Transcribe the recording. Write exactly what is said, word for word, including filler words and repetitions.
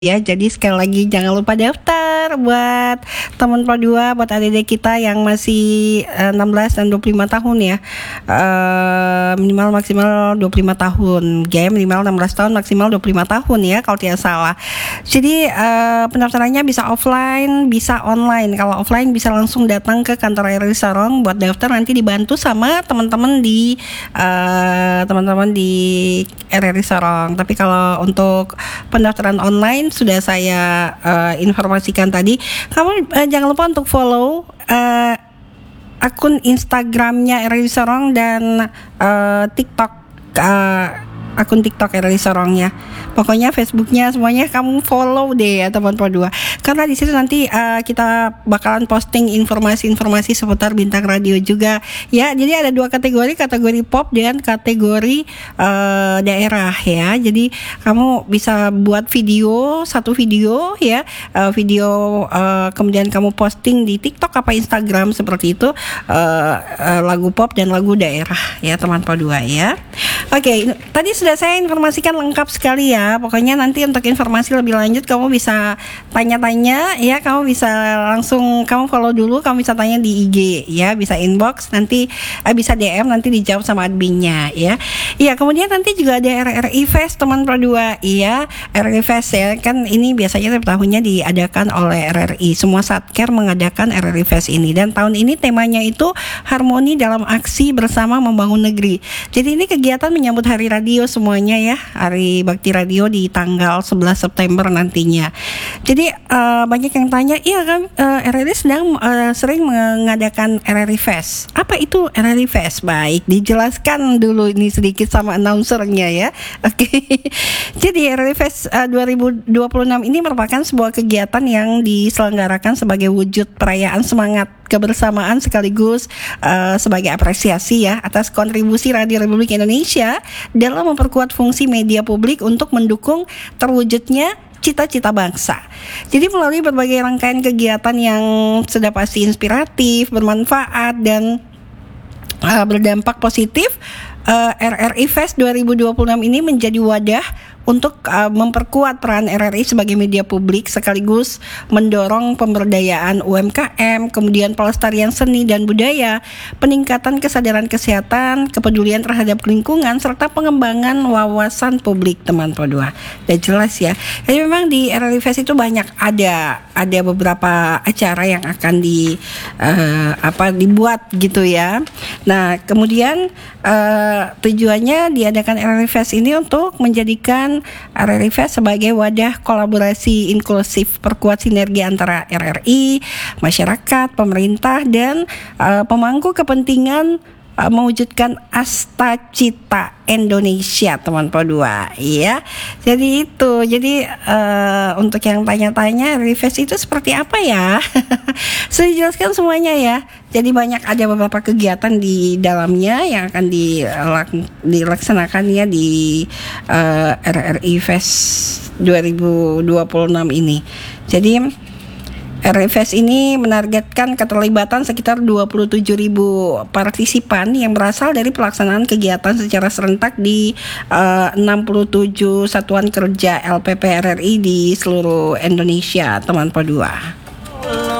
Ya, jadi sekali lagi jangan lupa daftar buat teman Pro dua, buat adik-adik kita yang masih uh, enam belas dan dua puluh lima tahun ya. Uh, minimal maksimal dua puluh lima tahun. G M minimal enam belas tahun, maksimal dua puluh lima tahun ya kalau tidak salah. Jadi uh, pendaftarannya bisa offline, bisa online. Kalau offline bisa langsung datang ke kantor R R I Sorong buat daftar, nanti dibantu sama teman-teman di uh, teman-teman di R R I Sorong. Tapi kalau untuk pendaftaran online sudah saya uh, informasikan tadi. Kamu uh, jangan lupa untuk follow uh, akun Instagramnya R R I Sorong dan uh, TikTok uh, akun TikTok R R I Sorong ya. Pokoknya Facebooknya semuanya kamu follow deh ya teman Pro dua. Karena di situ nanti uh, kita bakalan posting informasi-informasi seputar bintang radio juga ya. Jadi ada dua kategori, kategori pop dan kategori uh, daerah ya. Jadi kamu bisa buat video, satu video ya, uh, video uh, kemudian kamu posting di TikTok apa Instagram seperti itu, uh, uh, lagu pop dan lagu daerah ya teman Pro dua ya. Oke, okay, tadi sudah saya informasikan lengkap sekali ya. Pokoknya nanti untuk informasi lebih lanjut kamu bisa tanya-tanya ya, kamu bisa langsung kamu follow dulu, kamu bisa tanya di I G ya, bisa inbox nanti, eh, bisa D M nanti dijawab sama adminnya ya. Iya, kemudian nanti juga ada R R I Fest teman Pro dua ya. R R I Fest ya, kan ini biasanya tiap tahunnya diadakan oleh R R I. Semua Satker mengadakan R R I Fest ini, dan tahun ini temanya itu harmoni dalam aksi bersama membangun negeri. Jadi ini kegiatan menyambut Hari Radio semuanya ya, Hari Bakti Radio di tanggal sebelas September nantinya. Jadi uh, banyak yang tanya, iya kan uh, R R I sedang uh, sering mengadakan R R I Fest. Apa itu R R I Fest? Baik, dijelaskan dulu ini sedikit sama announcernya ya. Oke. Okay. Jadi R R I Fest uh, dua ribu dua puluh enam ini merupakan sebuah kegiatan yang diselenggarakan sebagai wujud perayaan semangat kebersamaan sekaligus uh, sebagai apresiasi ya atas kontribusi Radio Republik Indonesia dalam memperkuat fungsi media publik untuk mendukung terwujudnya cita-cita bangsa. Jadi melalui berbagai rangkaian kegiatan yang sudah pasti inspiratif, bermanfaat dan uh, berdampak positif, uh, R R I Fest dua ribu dua puluh enam ini menjadi wadah untuk uh, memperkuat peran R R I sebagai media publik sekaligus mendorong pemberdayaan U M K M, kemudian pelestarian seni dan budaya, peningkatan kesadaran kesehatan, kepedulian terhadap lingkungan, serta pengembangan wawasan publik teman Pro dua. Udah jelas ya. Jadi memang di R R I Fest itu banyak ada ada beberapa acara yang akan di uh, apa dibuat gitu ya. Nah, kemudian uh, tujuannya diadakan R R I Fest ini untuk menjadikan R R I Fest sebagai wadah kolaborasi inklusif, perkuat sinergi antara R R I, masyarakat, pemerintah, dan uh, pemangku kepentingan uh, mewujudkan asta cita Indonesia teman Pro dua ya. Jadi itu, jadi uh, untuk yang tanya-tanya R R I Fest itu seperti apa ya? Sudah dijelaskan semuanya ya. Jadi banyak ada beberapa kegiatan di dalamnya yang akan dilak, dilaksanakan ya di uh, R R I Fest dua ribu dua puluh enam ini. Jadi R R I Fest ini menargetkan keterlibatan sekitar dua puluh tujuh ribu partisipan yang berasal dari pelaksanaan kegiatan secara serentak di uh, enam puluh tujuh satuan kerja L P P R R I di seluruh Indonesia teman Pro dua.